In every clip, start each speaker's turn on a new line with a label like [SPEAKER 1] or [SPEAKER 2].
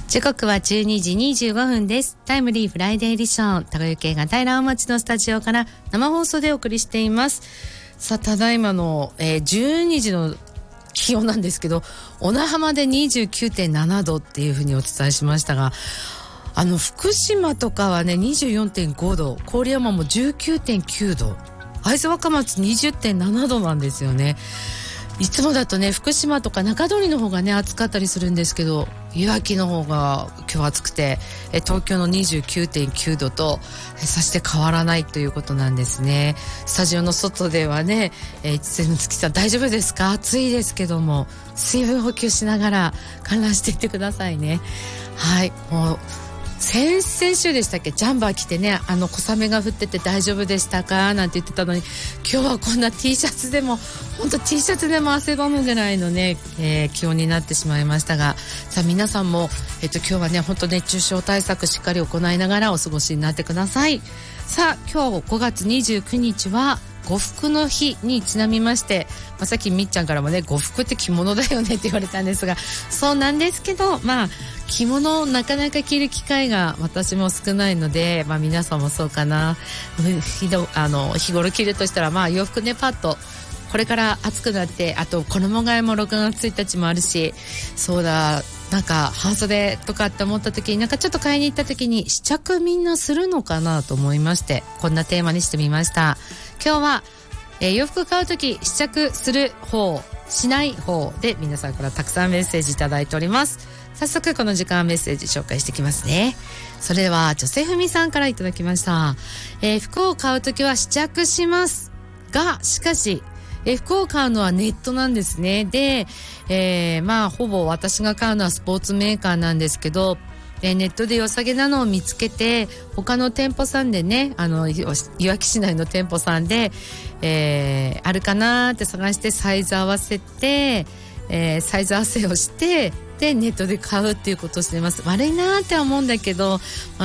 [SPEAKER 1] 時刻は12時25分です。タイムリーフライデーエディション、高雪が平青町のスタジオから生放送でお送りしています。さあ、ただいまの、12時の気温なんですけど、小名浜で 29.7 度っていうふうにお伝えしましたが、福島とかはね 24.5 度、郡山も 19.9 度、会津若松 20.7 度なんですよね。いつもだとね、福島とか中通りの方がね暑かったりするんですけど、いわきの方が今日暑くて、東京の 29.9 度とさして変わらないということなんですね。スタジオの外ではね、一ノ月さん大丈夫ですか？暑いですけども水分補給しながら観覧していってくださいね。はい、もう先々週でしたっけ、ジャンバー着てね、小雨が降ってて大丈夫でしたかなんて言ってたのに、今日はこんな T シャツでも本当 T シャツでも汗ばむぐらいのね、気温になってしまいましたが、さあ皆さんも、今日はね本当熱中症対策しっかり行いながらお過ごしになってください。さあ今日5月29日は呉服の日にちなみまして、さっきみっちゃんからもね、呉服って着物だよねって言われたんですが、そうなんですけど、着物をなかなか着る機会が私も少ないので、皆さんもそうかな。日頃着るとしたら、洋服ね、パッとこれから暑くなって、あと衣替えも6月1日もあるし、そうだ、なんか半袖とかって思った時に、なんかちょっと買いに行った時に試着みんなするのかなと思いまして、こんなテーマにしてみました。今日は、洋服買う時試着する方しない方で皆さんからたくさんメッセージいただいております。早速この時間メッセージ紹介してきますね。それではジョセフミさんからいただきました。服を買う時は試着しますが、しかし服を買うのはネットなんですね。で、ほぼ私が買うのはスポーツメーカーなんですけど、ネットで良さげなのを見つけて、他の店舗さんでね、いわき市内の店舗さんで、あるかなって探してサイズ合わせて、サイズ合わせをして、でネットで買うっていうことをしてます。悪いなって思うんだけど、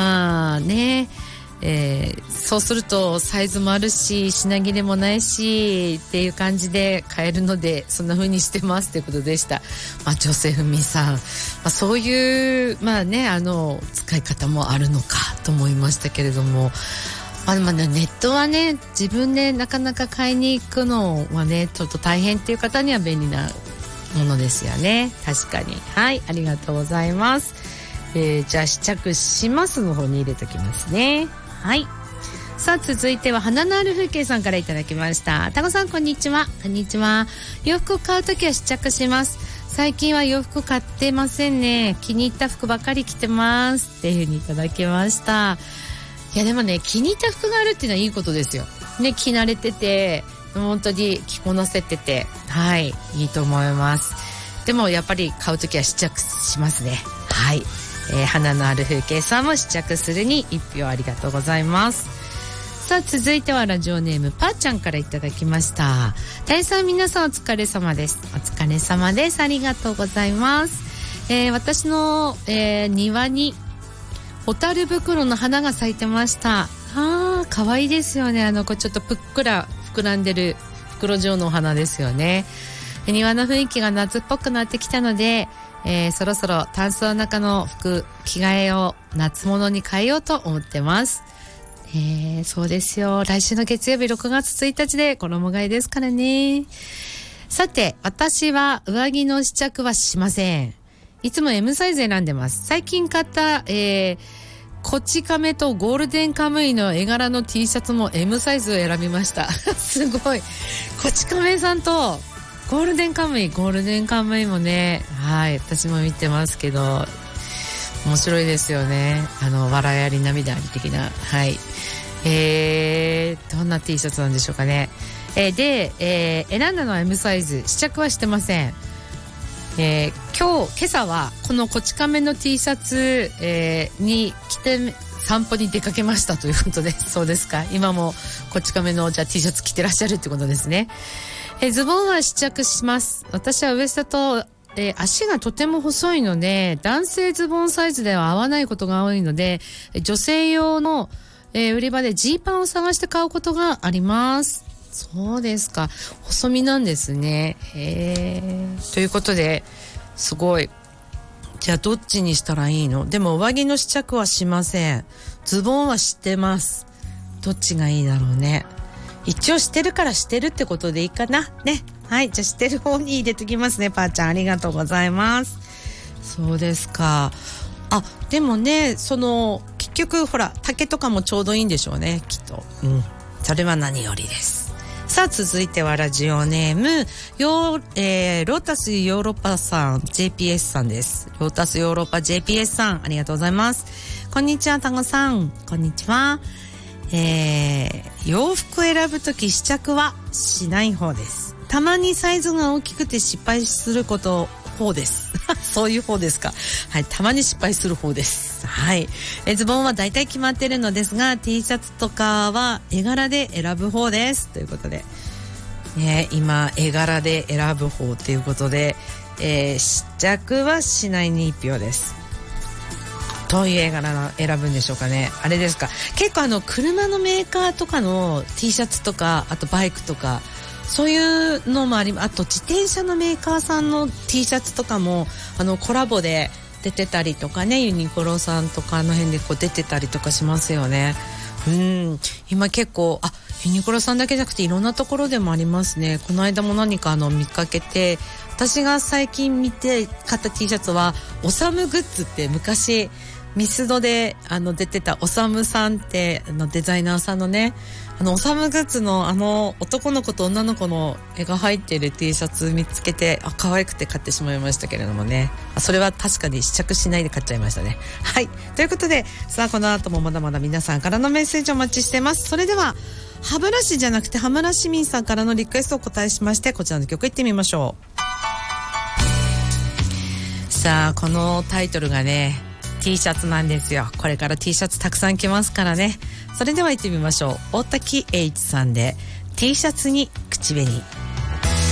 [SPEAKER 1] そうするとサイズもあるし品切れもないしっていう感じで買えるので、そんな風にしてますということでした。ジョセフミさん、そういう使い方もあるのかと思いましたけれども、ネットはね、自分でなかなか買いに行くのはねちょっと大変っていう方には便利なものですよね。確かに。はい、ありがとうございます。じゃあ試着しますの方に入れときますね。はい。さあ続いては花のある風景さんからいただきました。タコさんこんにちは。こんにちは。洋服を買うときは試着します。最近は洋服買ってませんね。気に入った服ばかり着てますっていう風にいただきました。いやでもね、気に入った服があるっていうのはいいことですよね。着慣れてて本当に着こなせてて、はい、いいと思います。でもやっぱり買うときは試着しますね。はい。花のある風景さんも試着するに1票ありがとうございます。さあ続いてはラジオネームパーちゃんからいただきました。大さん皆さんお疲れ様です。お疲れ様です。ありがとうございます。私の、庭にホタル袋の花が咲いてました。可愛いですよね。これちょっとぷっくら膨らんでる袋状のお花ですよね。庭の雰囲気が夏っぽくなってきたので、そろそろタンスの中の服着替えを夏物に変えようと思ってます。そうですよ。来週の月曜日6月1日で衣替えですからね。さて私は上着の試着はしません。いつも M サイズ選んでます。最近買った、こち亀とゴールデンカムイの絵柄の T シャツも M サイズを選びましたすごい。こち亀さんとゴールデンカムイもね、はい、私も見てますけど面白いですよね。笑いあり涙あり的な、はい。どんな T シャツなんでしょうかね。で、選んだのは M サイズ。試着はしてません。今朝はこのこち亀の T シャツ、に着て散歩に出かけましたということです。そうですか。今もこち亀のじゃあ T シャツ着てらっしゃるってことですね。ズボンは試着します。私はウエストと、足がとても細いので男性ズボンサイズでは合わないことが多いので、女性用の、売り場でジーパンを探して買うことがあります。そうですか。細身なんですね。ということで、すごいじゃあどっちにしたらいいの？でも上着の試着はしません。ズボンはしてます。どっちがいいだろうね。一応してるからしてるってことでいいかなね。はい、じゃあしてる方に入れときますね。パーちゃんありがとうございます。そうですか。あ、でもね、結局ほら丈とかもちょうどいいんでしょうね、きっと。それは何よりです。さあ続いてはラジオネームロータスヨーロッパさん JPS さんです。ロータスヨーロッパ JPS さんありがとうございます。こんにちはタゴさん、こんにちは。洋服選ぶとき試着はしない方です。たまにサイズが大きくて失敗する方ですそういう方ですか。はい、たまに失敗する方です。はい、ズボンはだいたい決まってるのですが T シャツとかは絵柄で選ぶ方ですということで、今絵柄で選ぶ方ということで、試着はしないに1票です。どういう絵柄選ぶんでしょうかね。あれですか、結構車のメーカーとかの T シャツとか、あとバイクとかそういうのもあり、あと自転車のメーカーさんの T シャツとかもコラボで出てたりとかね、ユニクロさんとかの辺でこう出てたりとかしますよね。今結構ユニクロさんだけじゃなくていろんなところでもありますね。この間も何か見かけて、私が最近見て買った T シャツはオサムグッズって昔ミスドで出てたオサムさんってデザイナーさんのね、オサムグッズの男の子と女の子の絵が入っている T シャツ見つけて可愛くて買ってしまいましたけれどもね。それは確かに試着しないで買っちゃいましたね。はい、ということでさあこの後もまだまだ皆さんからのメッセージをお待ちしてます。それでは歯ブラシじゃなくて羽村市民さんからのリクエストをお答えしまして、こちらの曲いってみましょう。さあこのタイトルがねT シャツなんですよ。これから T シャツたくさん着ますからね。それでは行ってみましょう。大滝栄一さんで T シャツに口紅。